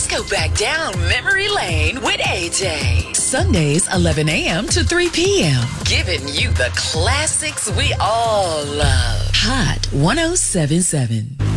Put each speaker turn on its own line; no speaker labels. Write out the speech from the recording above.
go back down memory lane with AJ. Sundays, 11 a.m. to 3 p.m. Giving you the classics we all love. Hot 1077.